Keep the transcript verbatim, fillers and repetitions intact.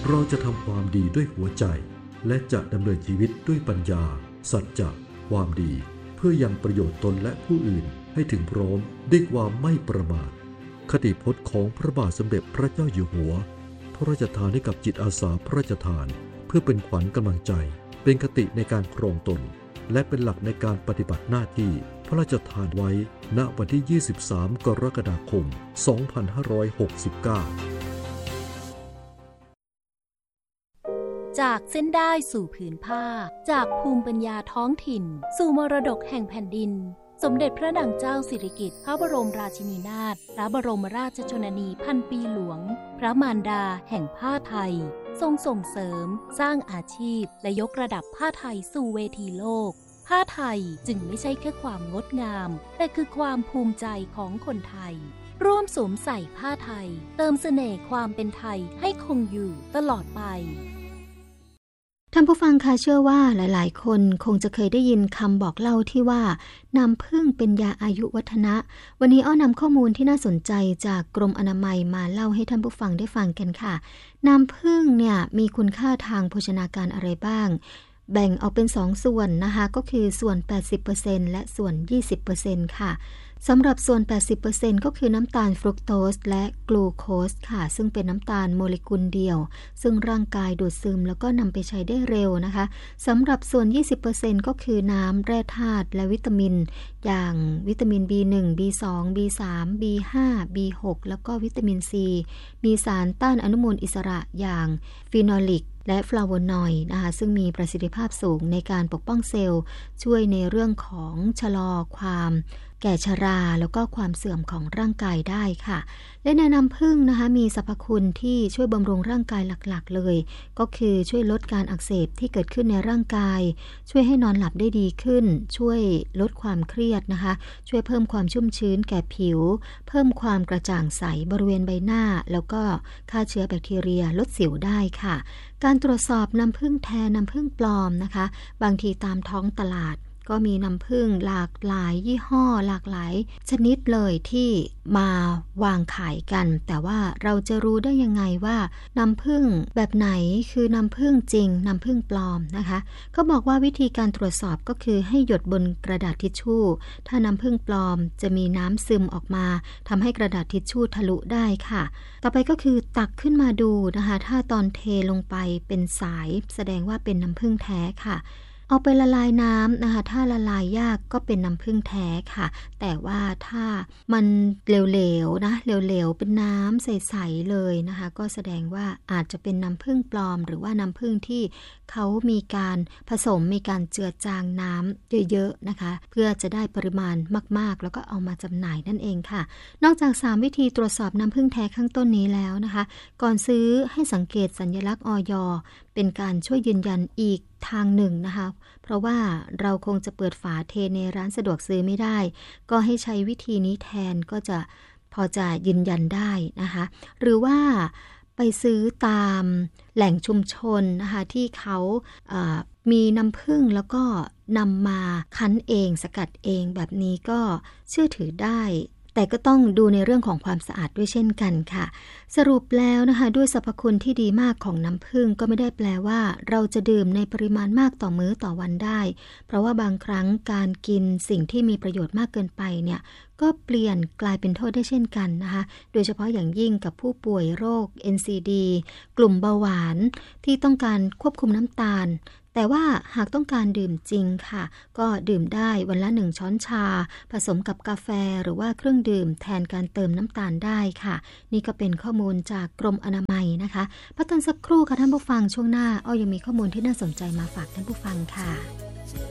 เราจะทำความดีด้วยหัวใจและจะดำเนินชีวิตด้วยปัญญาสัจจะความดีเพื่อยังประโยชน์ตนและผู้อื่นให้ถึงพร้อมด้วยความไม่ประมาทคติพจน์ของพระบาทสมเด็จพระเจ้าอยู่หัวพระราชทานให้กับจิตอาสาพระราชทานเพื่อเป็นขวัญกำลังใจเป็นคติในการครองตนและเป็นหลักในการปฏิบัติหน้าที่พระราชทานไว้ณวันที่ยี่สิบสามกรกฎาคมสองพันห้าร้อยหกสิบเก้าจากเส้นได้สู่ผืนผ้าจากภูมิปัญญาท้องถิ่นสู่มรดกแห่งแผ่นดินสมเด็จพระนางเจ้าสิริกิติ์พระบรมราชินีนาถพระบรมราชชนนีพันปีหลวงพระมารดาแห่งผ้าไทยทรงส่งเสริมสร้างอาชีพและยกระดับผ้าไทยสู่เวทีโลกผ้าไทยจึงไม่ใช่แค่ความงดงามแต่คือความภูมิใจของคนไทยร่วมสวมใส่ผ้าไทยเติมเสน่ห์ความเป็นไทยให้คงอยู่ตลอดไปท่านผู้ฟังคะเชื่อว่าหลายๆคนคงจะเคยได้ยินคำบอกเล่าที่ว่าน้ำผึ้งเป็นยาอายุวัฒนะวันนี้อ้อนำข้อมูลที่น่าสนใจจากกรมอนามัยมาเล่าให้ท่านผู้ฟังได้ฟังกันค่ะน้ำผึ้งเนี่ยมีคุณค่าทางโภชนาการอะไรบ้างแบ่งออกเป็นสองส่วนนะคะก็คือส่วน แปดสิบเปอร์เซ็นต์ และส่วน ยี่สิบเปอร์เซ็นต์ ค่ะสำหรับส่วน แปดสิบเปอร์เซ็นต์ ก็คือน้ำตาลฟรุกโตสและกลูโคสค่ะซึ่งเป็นน้ำตาลโมเลกุลเดียวซึ่งร่างกายดูดซึมแล้วก็นำไปใช้ได้เร็วนะคะสำหรับส่วน ยี่สิบเปอร์เซ็นต์ ก็คือน้ำแร่ธาตุและวิตามินอย่างวิตามิน บี หนึ่ง บี สอง บี สาม บี ห้า บี หก แล้วก็วิตามิน C มีสารต้านอนุมูลอิสระอย่างฟีนอลิกและฟลาโวนอยด์นะคะซึ่งมีประสิทธิภาพสูงในการปกป้องเซลล์ช่วยในเรื่องของชะลอความแก่ชราแล้วก็ความเสื่อมของร่างกายได้ค่ะและในน้ำผึ้งนะคะมีสรรพคุณที่ช่วยบำรุงร่างกายหลักๆเลยก็คือช่วยลดการอักเสบที่เกิดขึ้นในร่างกายช่วยให้นอนหลับได้ดีขึ้นช่วยลดความเครียดนะคะช่วยเพิ่มความชุ่มชื้นแก่ผิวเพิ่มความกระจ่างใสบริเวณใบหน้าแล้วก็ฆ่าเชื้อแบคทีเรียลดสิวได้ค่ะการตรวจสอบน้ำผึ้งแท้น้ำผึ้งปลอมนะคะบางทีตามท้องตลาดก็มีน้ำผึ้งหลากหลายยี่ห้อหลากหลายชนิดเลยที่มาวางขายกันแต่ว่าเราจะรู้ได้ยังไงว่าน้ำผึ้งแบบไหนคือน้ำผึ้งจริงน้ำผึ้งปลอมนะคะก็บอกว่าวิธีการตรวจสอบก็คือให้หยดบนกระดาษทิชชู่ถ้าน้ำผึ้งปลอมจะมีน้ำซึมออกมาทำให้กระดาษทิชชู่ทะลุได้ค่ะต่อไปก็คือตักขึ้นมาดูนะคะถ้าตอนเทลงไปเป็นสายแสดงว่าเป็นน้ำผึ้งแท้ค่ะเอาไปละลายน้ำนะคะถ้าละลายยากก็เป็นน้ำผึ้งแท้ค่ะแต่ว่าถ้ามันเหลวๆนะเหลวๆเป็นน้ำใสๆเลยนะคะก็แสดงว่าอาจจะเป็นน้ำผึ้งปลอมหรือว่าน้ำผึ้งที่เขามีการผสมมีการเจือจางน้ำเยอะๆนะคะเพื่อจะได้ปริมาณมากๆแล้วก็เอามาจำหน่ายนั่นเองค่ะนอกจากสามวิธีตรวจสอบน้ำผึ้งแท้ข้างต้นนี้แล้วนะคะก่อนซื้อให้สังเกตสัญลักษณ์อย.เป็นการช่วยยืนยันอีกทางหนึ่งนะคะเพราะว่าเราคงจะเปิดฝาเทในร้านสะดวกซื้อไม่ได้ก็ให้ใช้วิธีนี้แทนก็จะพอจะยืนยันได้นะคะหรือว่าไปซื้อตามแหล่งชุมชนนะคะที่เขาเอ่อมีน้ำผึ้งแล้วก็นำมาคั้นเองสกัดเองแบบนี้ก็เชื่อถือได้แต่ก็ต้องดูในเรื่องของความสะอาดด้วยเช่นกันค่ะสรุปแล้วนะคะด้วยสรรพคุณที่ดีมากของน้ำผึ้งก็ไม่ได้แปลว่าเราจะดื่มในปริมาณมากต่อมื้อต่อวันได้เพราะว่าบางครั้งการกินสิ่งที่มีประโยชน์มากเกินไปเนี่ยก็เปลี่ยนกลายเป็นโทษได้เช่นกันนะคะโดยเฉพาะอย่างยิ่งกับผู้ป่วยโรค เอ็น ซี ดี กลุ่มเบาหวานที่ต้องการควบคุมน้ำตาลแต่ว่าหากต้องการดื่มจริงค่ะก็ดื่มได้วันละหนึ่งช้อนชาผสมกับกาแฟหรือว่าเครื่องดื่มแทนการเติมน้ำตาลได้ค่ะนี่ก็เป็นข้อมูลจากกรมอนามัยนะคะพักกันสักครู่ค่ะท่านผู้ฟังช่วงหน้าอ้อยังมีข้อมูลที่น่าสนใจมาฝากท่านผู้ฟังค่ะ